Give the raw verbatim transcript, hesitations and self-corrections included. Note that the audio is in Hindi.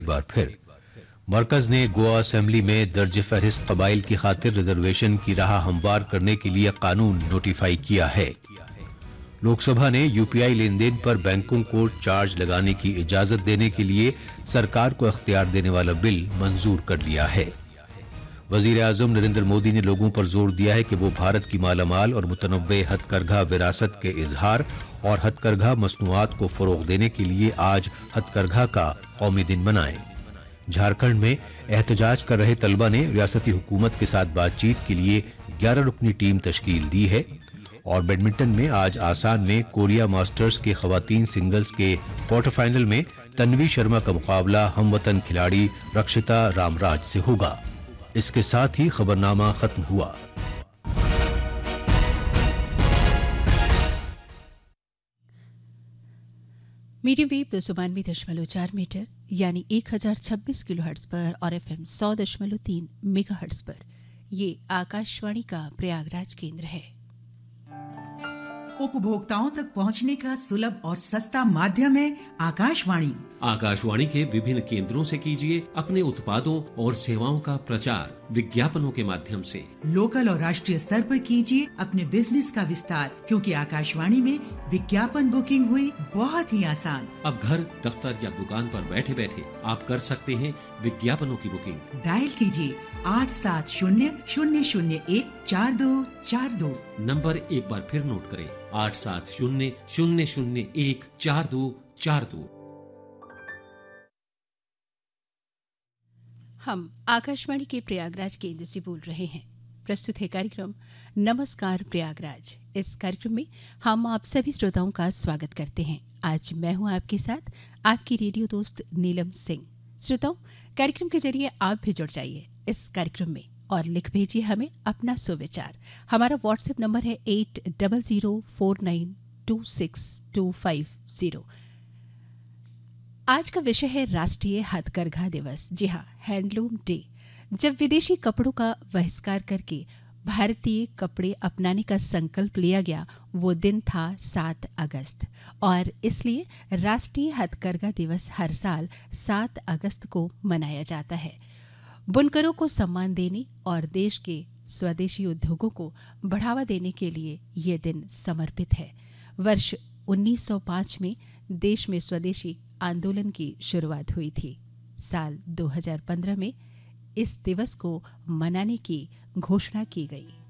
एक बार फिर मरकज ने गोवा असेंबली में दर्ज फहरिस्त कबाइल की खातिर रिजर्वेशन की राह हमवार करने के लिए कानून नोटिफाई किया है। लोकसभा ने यूपीआई लेन देन पर बैंकों को चार्ज लगाने की इजाजत देने के लिए सरकार को इख्तियार देने वाला बिल मंजूर कर लिया है। वजीर आजम नरेंद्र मोदी ने लोगों पर जोर दिया है कि वो भारत की मालामाल और मुतनव्वे हथकरघा विरासत के इजहार और हथकरघा मसनूआत को फरोग देने के लिए आज हथकरघा का कौमी दिन मनाएं। झारखंड में एहतजाज कर रहे तलबा ने रियासती हुकूमत के साथ बातचीत के लिए ग्यारह रुकनी टीम तश्कील दी है। और बैडमिंटन में आज आसान में कोरिया मास्टर्स के खवातीन सिंगल्स के क्वार्टर फाइनल में तन्वी शर्मा का मुकाबला हमवतन खिलाड़ी रक्षिता रामराज से होगा। इसके साथ ही खबरनामा खत्म हुआ। मीडियम वेव दो सौ बानवे दशमलव चार मीटर यानी एक हजार छब्बीस किलो हर्ट्ज पर और एफ एम सौ दशमलव तीन मेगा हर्ट्ज पर ये आकाशवाणी का प्रयागराज केंद्र है। उपभोक्ताओं तक पहुंचने का सुलभ और सस्ता माध्यम है आकाशवाणी। आकाशवाणी के विभिन्न केंद्रों से कीजिए अपने उत्पादों और सेवाओं का प्रचार विज्ञापनों के माध्यम से। लोकल और राष्ट्रीय स्तर पर कीजिए अपने बिजनेस का विस्तार, क्योंकि आकाशवाणी में विज्ञापन बुकिंग हुई बहुत ही आसान। अब घर, दफ्तर या दुकान पर बैठे बैठे आप कर सकते हैं विज्ञापनों की बुकिंग। डायल कीजिए आठ सात शून्य शून्य शून्य एक चार दो चार दो। नंबर एक बार फिर नोट करें, आठ सात शून्य शून्य शून्य एक चार दो चार दो। हम आकाशवाणी के प्रयागराज केंद्र से बोल रहे हैं। प्रस्तुत है कार्यक्रम नमस्कार प्रयागराज। इस कार्यक्रम में हम आप सभी श्रोताओं का स्वागत करते हैं। आज मैं हूं आपके साथ आपकी रेडियो दोस्त नीलम सिंह। श्रोताओं, कार्यक्रम के जरिए आप भी जुड़ जाइए इस कार्यक्रम में और लिख भेजिए हमें अपना सुविचार। हमारा व्हाट्सएप नंबर है eight double zero four nine to six to five zero. आज का विषय है राष्ट्रीय हथकरघा दिवस। जी हाँ, हैंडलूम डे। जब विदेशी कपड़ों का बहिष्कार करके भारतीय कपड़े अपनाने का संकल्प लिया गया, वो दिन था सात अगस्त और इसलिए राष्ट्रीय हथकरघा दिवस हर साल सात अगस्त को मनाया जाता है। बुनकरों को सम्मान देने और देश के स्वदेशी उद्योगों को बढ़ावा देने के लिए ये दिन समर्पित है। वर्ष उन्नीस सौ पाँच में देश में स्वदेशी आंदोलन की शुरुआत हुई थी। साल दो हज़ार पंद्रह में इस दिवस को मनाने की घोषणा की गई।